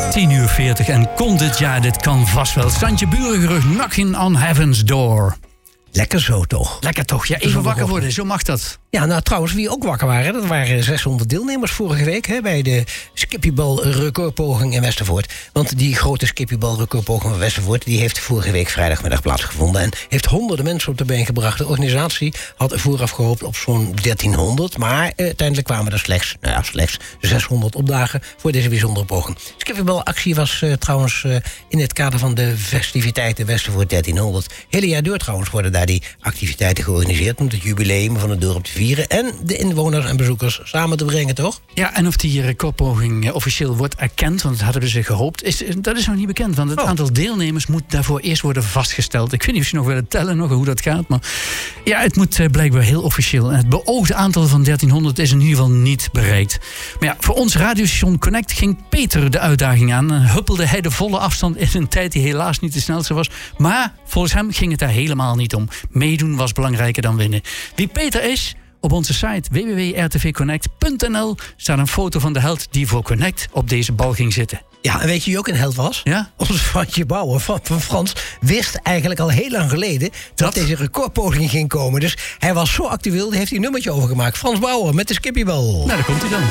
10:40 en komt dit jaar, dit kan vast wel. Standje Burengerucht, knocking on heaven's door. Lekker zo toch? Lekker toch, ja, even wakker worden, zo mag dat. Ja, nou trouwens, wie ook wakker waren, dat waren 600 deelnemers vorige week hè, bij de Skippybal recordpoging in Westervoort. Want die grote Skippybal recordpoging van Westervoort, die heeft vorige week vrijdagmiddag plaatsgevonden en heeft honderden mensen op de been gebracht. De organisatie had vooraf gehoopt op zo'n 1300, maar uiteindelijk kwamen er slechts 600 opdagen voor deze bijzondere poging. Skippybal actie was trouwens in het kader van de festiviteiten Westervoort 1300. Hele jaar door trouwens worden daar die activiteiten georganiseerd om het jubileum van het dorp te vieren en de inwoners en bezoekers samen te brengen, toch? Ja, en of die recordpoging officieel wordt erkend, want dat hadden we ze gehoopt, dat is nog niet bekend. Want het aantal deelnemers moet daarvoor eerst worden vastgesteld. Ik weet niet of ze nog willen tellen, hoe dat gaat, maar ja, het moet blijkbaar heel officieel. En het beoogde aantal van 1300 is in ieder geval niet bereikt. Maar ja, voor ons radiostation Connect ging Peter de uitdaging aan en huppelde hij de volle afstand in een tijd die helaas niet de snelste was. Maar volgens hem ging het daar helemaal niet om. Meedoen was belangrijker dan winnen. Wie Peter is? Op onze site www.rtvconnect.nl staat een foto van de held die voor Connect op deze bal ging zitten. Ja, en weet je wie ook een held was? Ja? Onze Fransje Bauer van Frans wist eigenlijk al heel lang geleden dat deze recordpoging ging komen. Dus hij was zo actueel, daar heeft hij een nummertje over gemaakt. Frans Bauer met de Skippybal. Nou, daar komt hij dan.